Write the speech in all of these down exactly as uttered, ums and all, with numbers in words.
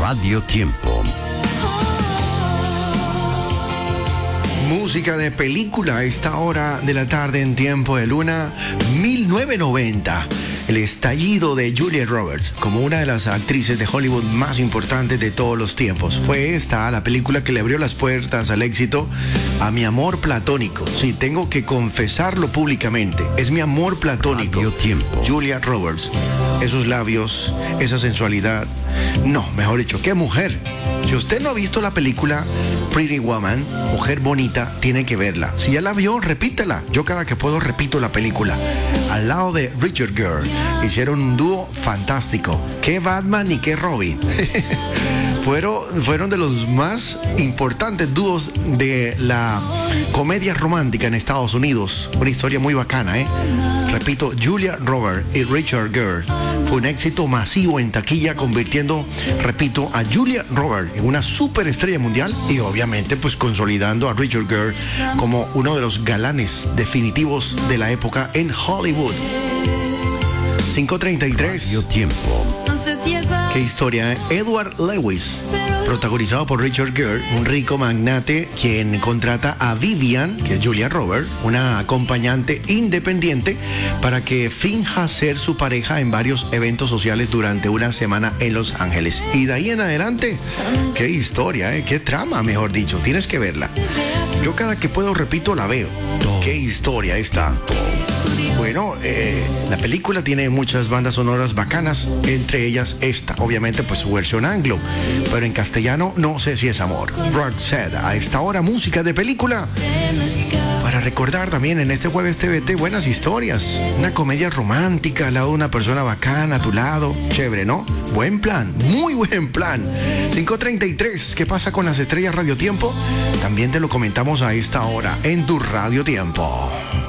Radio Tiempo. Música de película a esta hora de la tarde en Tiempo de Luna. Mil novecientos noventa. El estallido de Julia Roberts como una de las actrices de Hollywood más importantes de todos los tiempos. Fue esta la película que le abrió las puertas al éxito a mi amor platónico. Sí, tengo que confesarlo públicamente. Es mi amor platónico. Radio Tiempo. Julia Roberts. Esos labios, esa sensualidad. No, mejor dicho, qué mujer. Si usted no ha visto la película Pretty Woman, Mujer Bonita, tiene que verla. Si ya la vio, repítela. Yo cada que puedo repito la película. Al lado de Richard Gere, hicieron un dúo fantástico. Qué Batman y qué Robin. fueron, fueron de los más importantes dúos de la comedia romántica en Estados Unidos. Una historia muy bacana, ¿eh? Repito, Julia Roberts y Richard Gere fue un éxito masivo en taquilla, convirtiendo, repito, a Julia Roberts en una superestrella mundial y obviamente pues consolidando a Richard Gere como uno de los galanes definitivos de la época en Hollywood. cinco treinta y tres. Radio Tiempo. Qué historia, ¿eh? Edward Lewis, protagonizado por Richard Gere, un rico magnate quien contrata a Vivian, que es Julia Roberts, una acompañante independiente, para que finja ser su pareja en varios eventos sociales durante una semana en Los Ángeles. Y de ahí en adelante, qué historia, ¿eh? Qué trama, mejor dicho. Tienes que verla. Yo cada que puedo, repito, la veo. Qué historia esta. Bueno, eh, la película tiene muchas bandas sonoras bacanas, entre ellas esta, obviamente pues su versión anglo, pero en castellano no sé si es amor. Roxette, a esta hora música de película, para recordar también en este jueves T V T buenas historias, una comedia romántica al lado de una persona bacana a tu lado, chévere, ¿no? Buen plan, muy buen plan. cinco treinta y tres, ¿qué pasa con las estrellas Radio Tiempo? También te lo comentamos a esta hora en tu Radio Tiempo.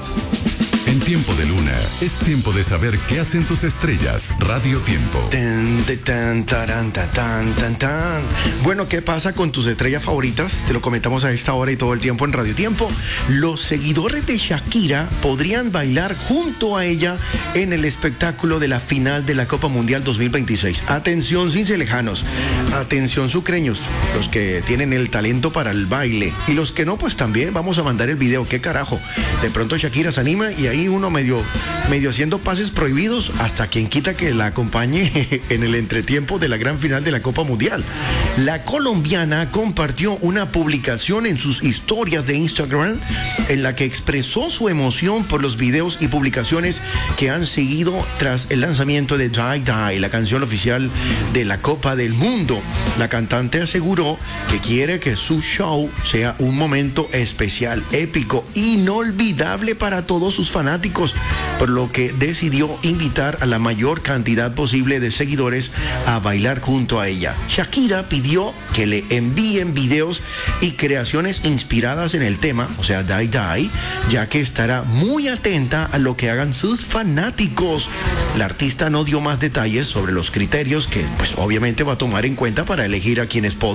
En Tiempo de Luna, es tiempo de saber qué hacen tus estrellas. Radio Tiempo. Tan, tan, taran, tan, tan, tan, tan. Bueno, ¿qué pasa con tus estrellas favoritas? Te lo comentamos a esta hora y todo el tiempo en Radio Tiempo. Los seguidores de Shakira podrían bailar junto a ella en el espectáculo de la final de la Copa Mundial dos mil veintiséis. Atención, cince lejanos. Atención, sucreños. Los que tienen el talento para el baile. Y los que no, pues también vamos a mandar el video. ¿Qué carajo? De pronto Shakira se anima y ahí uno medio, medio haciendo pases prohibidos, hasta quien quita que la acompañe en el entretiempo de la gran final de la Copa Mundial. La colombiana compartió una publicación en sus historias de Instagram en la que expresó su emoción por los videos y publicaciones que han seguido tras el lanzamiento de Die Die, la canción oficial de la Copa del Mundo. La cantante aseguró que quiere que su show sea un momento especial, épico, inolvidable para todos sus fanáticos, por lo que decidió invitar a la mayor cantidad posible de seguidores a bailar junto a ella. Shakira pidió que le envíen videos y creaciones inspiradas en el tema, o sea, Die Die, ya que estará muy atenta a lo que hagan sus fanáticos. La artista no dio más detalles sobre los criterios que, pues, obviamente va a tomar en cuenta para elegir a quienes